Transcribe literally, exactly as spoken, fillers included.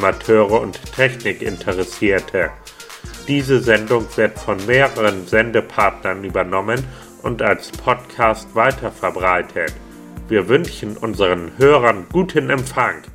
Amateure und Technikinteressierte. Diese Sendung wird von mehreren Sendepartnern übernommen und als Podcast weiterverbreitet. Wir wünschen unseren Hörern guten Empfang.